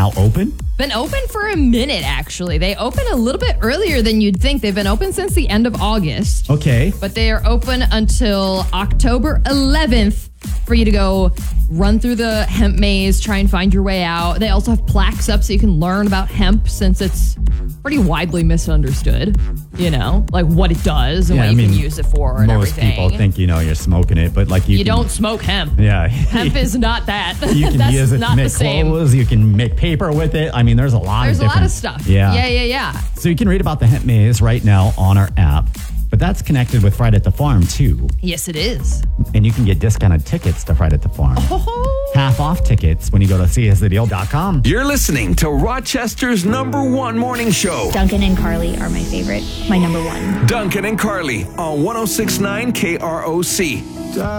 now open? Been open for a minute, actually. They open a little bit earlier than you'd think. They've been open since the end of August. Okay. But they are open until October 11th for you to go run through the hemp maze, try and find your way out. They also have plaques up so you can learn about hemp since it's pretty widely misunderstood, like what it does and what you can use it for and everything. Most people think, you're smoking it, but like you don't smoke hemp. Yeah. Hemp is not that. You can That's use it not to make the same. clothes. You can make paper with it. I mean, there's a lot of stuff. Yeah. Yeah. So you can read about the hemp maze right now on our app. But that's connected with Friday at the Farm, too. Yes, it is. And you can get discounted tickets to Friday at the Farm. Oh. Half off tickets when you go to csthedeal.com. You're listening to Rochester's #1 morning show. Duncan and Carly are my favorite, my number one. Duncan and Carly on 106.9 KROC.